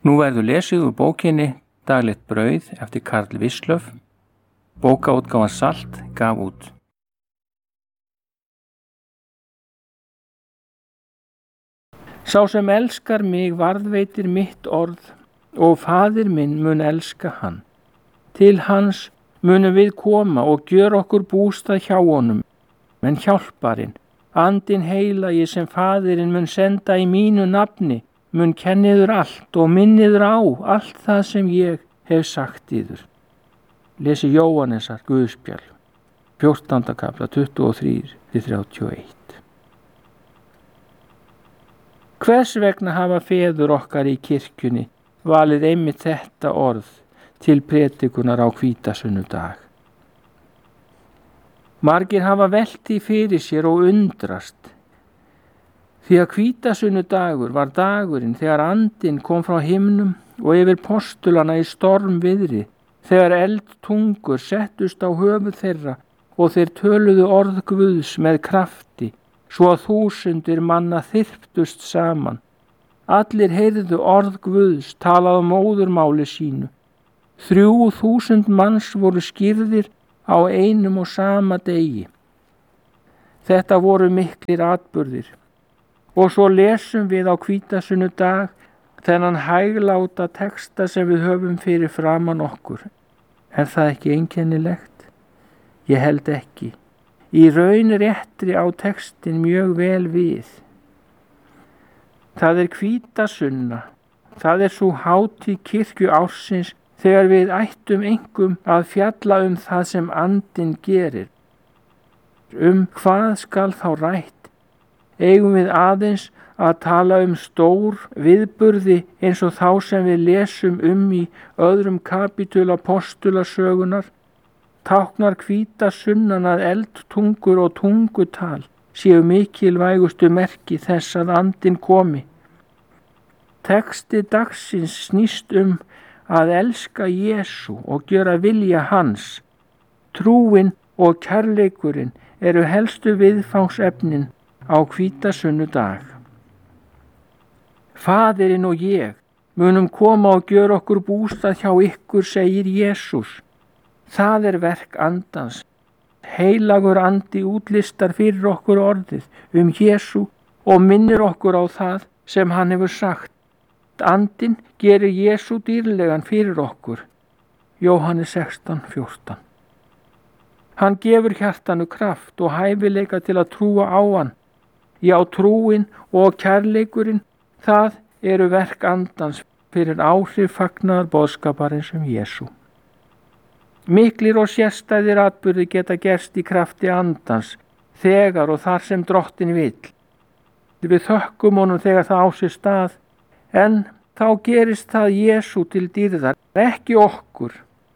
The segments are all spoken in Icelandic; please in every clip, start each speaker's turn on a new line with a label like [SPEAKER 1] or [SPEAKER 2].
[SPEAKER 1] Nú verður lesið úr bókinni Daglegt brauð eftir Karl Wislöff. Bókaútgáfan Salt gaf út. Sá sem elskar mig varðveitir mitt orð og faðir minn mun elska hann. Til hans munum við koma og gjöra okkur bústað hjá honum. En hjálparinn, andinn heilagi sem faðirinn mun senda í mínu nafni, mun kenniður allt og minniður á allt það sem ég hef sagt yður. Lesi Jóhannesar Guðspjall, 14. kapla 23-31. Hvers vegna hafa feður okkar í kirkjunni valið einmitt þetta orð til predikunar á hvítasunnudag? Margir hafa velt því fyrir sér og undrast, því að hvítasunnudagur var dagurinn þegar andinn kom frá himnum og yfir postulana í stormviðri, þegar eldtungur settust á höfuð þeirra og þeir töluðu orð Guðs með krafti, svo að þúsundir manna þyrptust saman. Allir heyrðu orð Guðs talað á móðurmáli sínu. 3000 manns voru skírðir á einum og sama degi. Þetta voru miklir atburðir. Og svo lesum við á hvítasunnudag þennan hægláta texta sem við höfum fyrir framan okkur. Er það ekki einkennilegt? Ég held ekki. Í raun réttri á textin mjög vel við. Það hvítasunna. Það sú hátíð kirkju ársins þegar við ættum einkum að fjalla það sem andinn gerir. Hvað skal þá rætt? Eigum við aðeins að tala stór viðburði eins og þá sem við lesum í öðrum kapítula postulasögunar? Táknar hvítasunnan að eldtungur og tungutal séu mikilvægustu merki þess að andinn komi. Texti dagsins snýst að elska Jesú og gjöra vilja hans. Trúin og kærleikurinn eru helstu viðfangsefnin á hvítasunnudag. Faðirinn og ég munum koma og gjöra okkur bústað hjá ykkur, segir Jesús. Það verk andans. Heilagur andi útlistar fyrir okkur orðið Jesú og minnir okkur á það sem hann hefur sagt. Andinn gerir Jesú dýrlegan fyrir okkur. Jóhannes 16:14. Hann gefur hjartanu kraft og hæfileika til að trúa á hann. Já, trúin og kærleikurinn, það eru verk andans fyrir áhrif fagnaðar boðskaparins Jesú. Miklir og sérstæðir atburðir geta gerst í krafti andans, þegar og þar sem Drottinn vill. Við þökkum honum þegar það á sér stað, en þá gerist það Jesú til dýrðar, ekki okkur.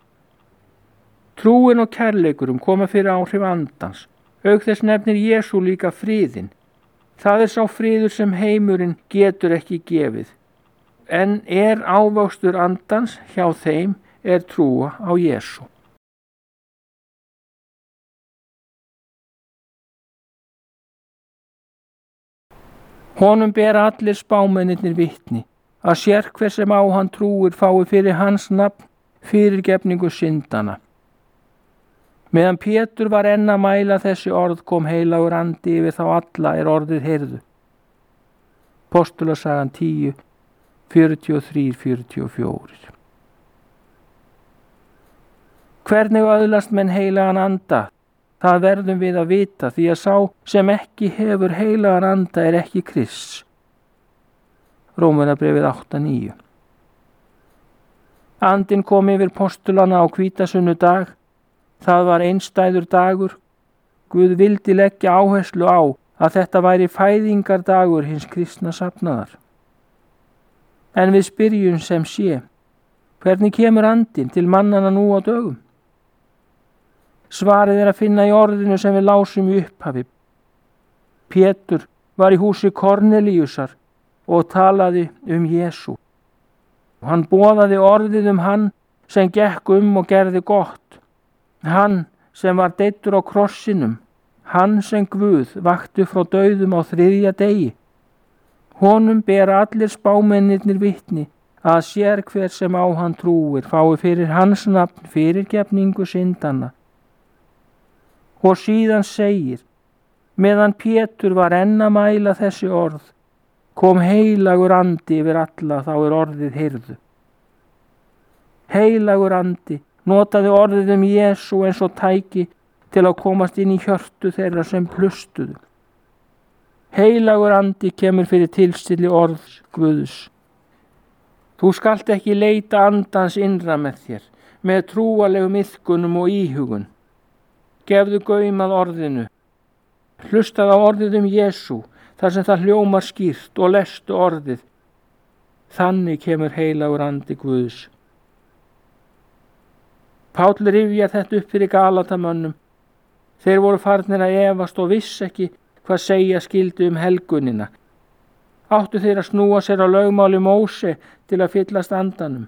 [SPEAKER 1] Trúin og kærleikurinn koma fyrir áhrif andans. Auk þess nefnir Jesú líka friðinn. Það sá friður sem heimurinn getur ekki gefið. En ávöxtur andans hjá þeim trúa á Jesú. Honum bera allir spámennirnir vitni, að sérhver sem á hann trúir fái fyrir hans nafn fyrirgefningu syndanna. Meðan Pétur var enn að mæla þessi orð kom heilagur andi yfir þá alla orðið heyrðu. Postulasagan 10, 43-44. Hvernig öðlast menn heilagan anda? Það verðum við að vita, því að sá sem ekki hefur heilagan anda ekki Krists. Rómverjabréfið 8:9. Andinn kom yfir postulana á hvítasunnudag. Það var einstæður dagur. Guð vildi leggja áherslu á að þetta væri fæðingardagur hins kristna safnaðar. En við spyrjum sem sé, hvernig kemur andinn til mannanna nú á dögum? Svarið að finna í orðinu sem við lásum í upphafi. Pétur var í húsi Kornelíusar og talaði Jesú. Hann boðaði orðið hann sem gekk og gerði gott. Hann sem var deyddur á krossinum. Hann sem Guð vakti frá dauðum á 3. degi. Honum bera allir spámennirnir vitni að sér hver sem á hann trúir fái fyrir hans nafn fyrirgefningu syndanna. Og síðan segir, meðan Pétur var enn að mæla þessi orð, kom heilagur andi yfir alla þá orðið heyrðu. Heilagur andi notaði orðið Jesú eins og tæki til að komast inn í hjörtu þeirra sem hlustuðu. Heilagur andi kemur fyrir tilstilli orðs Guðs. Þú skalt ekki leita andans innra með þér, með trúalegum iðkunum og íhugun. Gefðu gaum að orðinu. Hlustaðu á orðið Jesú, þar sem það hljómar skýrt og lestu orðið. Þannig kemur heilagur andi Guðs. Páll rifjar þetta upp fyrir Galatamönnum. Þeir voru farnir að efast og viss ekki hvað segja skildu helgunina. Áttu þeir að snúa sér á lögmáli Móse til að fyllast andanum?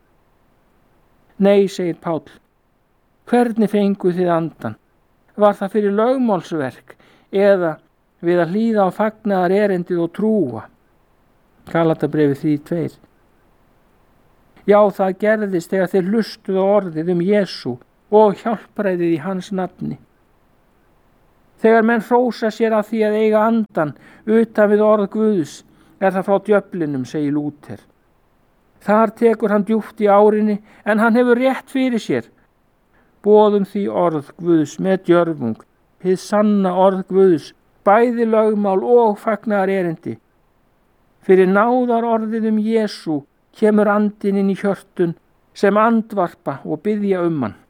[SPEAKER 1] Nei, segir Páll. Hvernig fengu þið andan? Var það fyrir lögmálsverk eða við að hlýða á fagnaðar erindið og trúa? Galatabréfið 3:2. Já, það gerðist þegar þeir hlustuðu orðið Jesú og hjálpræðið í hans nafni. Þegar menn hrósa sér af því að eiga andan utan við orð Guðs, það frá djöflinum, segir Lúther. Þar tekur hann djúpt í árinni, en hann hefur rétt fyrir sér. Boðum því orð Guðs með djörfung, hið sanna orð Guðs, bæði lögmál og fagnaðar erindi. Fyrir náðar orðið Jesú kemur andinn inn í hjörtun sem andvarpa og biðja hann.